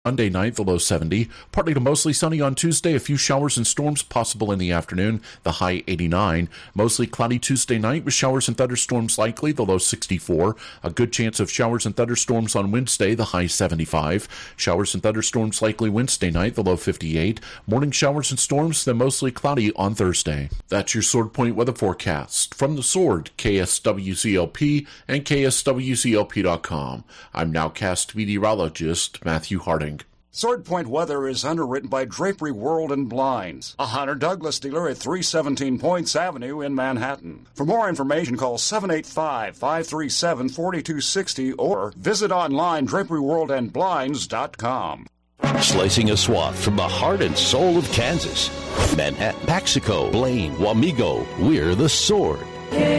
Monday night, the low 70. Partly to mostly sunny on Tuesday. A few showers and storms possible in the afternoon, the high 89. Mostly cloudy Tuesday night with showers and thunderstorms likely, the low 64. A good chance of showers and thunderstorms on Wednesday, the high 75. Showers and thunderstorms likely Wednesday night, the low 58. Morning showers and storms, then mostly cloudy on Thursday. That's your Sword Point weather forecast. From the Sword, KSWCLP and KSWCLP.com. I'm Nowcast meteorologist Matthew Harding. Sword Point weather is underwritten by Drapery World and Blinds, a Hunter Douglas dealer at 317 Points Avenue in Manhattan. For more information, call 785-537-4260 or visit online draperyworldandblinds.com. Slicing a swath from the heart and soul of Kansas. Manhattan, Paxico, Blaine, Wamego, we're the Sword.